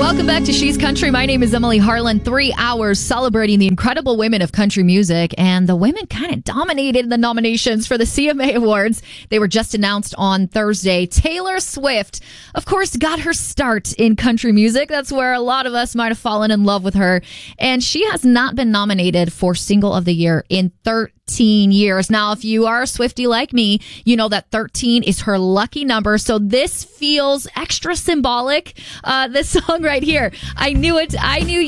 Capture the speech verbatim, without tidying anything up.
Welcome back to She's Country. My name is Emily Harlan. Three hours celebrating the incredible women of country music. And the women kind of dominated the nominations for the C M A Awards. They were just announced on Thursday. Taylor Swift, of course, got her start in country music. That's where a lot of us might have fallen in love with her. And she has not been nominated for Single of the Year in thirteen years. Now, if you are a Swiftie like me, you know that thirteen is her lucky number. So this feels extra symbolic. Uh, this song right here. I knew it. I knew